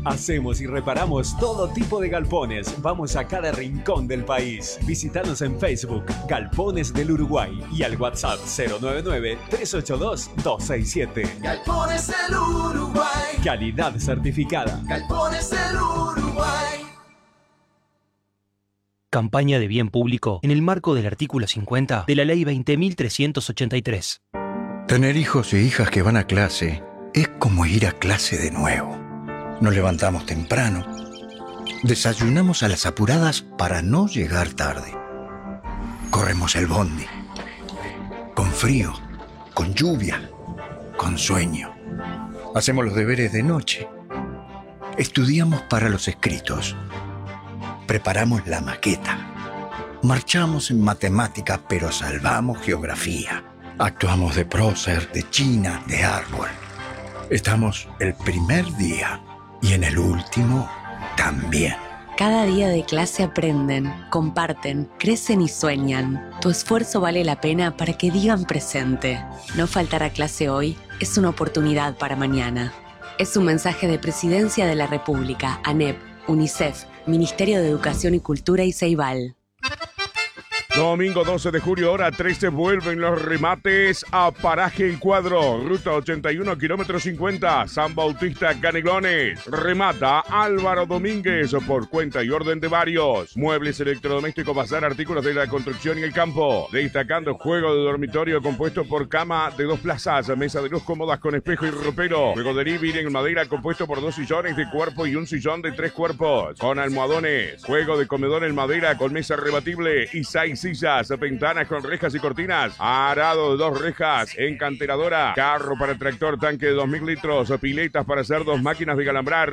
Hacemos y reparamos todo tipo de galpones. Vamos a cada rincón del país. Visítanos en Facebook, Galpones del Uruguay, y al WhatsApp 099-382-267. Galpones del Uruguay. Calidad certificada. Galpones del Uruguay. Campaña de bien público en el marco del artículo 50 de la Ley 20.383. Tener hijos e hijas que van a clase es como ir a clase de nuevo. Nos levantamos temprano, desayunamos a las apuradas para no llegar tarde. Corremos el bondi, con frío, con lluvia, con sueño. Hacemos los deberes de noche. Estudiamos para los escritos. Preparamos la maqueta. Marchamos en matemática, pero salvamos geografía. Actuamos de prócer, de china, de árbol. Estamos el primer día y en el último también. Cada día de clase aprenden, comparten, crecen y sueñan. Tu esfuerzo vale la pena para que digan presente. No faltar a clase hoy es una oportunidad para mañana. Es un mensaje de Presidencia de la República, ANEP, UNICEF, Ministerio de Educación y Cultura y Ceibal. Domingo 12 de julio, hora 13, vuelven los remates a Paraje El Cuadro. Ruta 81, kilómetro 50, San Bautista, Canelones. Remata Álvaro Domínguez por cuenta y orden de varios. Muebles electrodomésticos, bazar, artículos de la construcción y el campo. Destacando juego de dormitorio compuesto por cama de 2 plazas, mesa de luz cómodas con espejo y ropero. Juego de living en madera compuesto por 2 sillones de cuerpo y un sillón de 3 cuerpos. Con almohadones. Juego de comedor en madera con mesa rebatible y 6 sillas, ventanas con rejas y cortinas, arado de 2 rejas, encanteradora, carro para tractor, tanque de 2000 litros, piletas para hacer 2 máquinas de galambrar.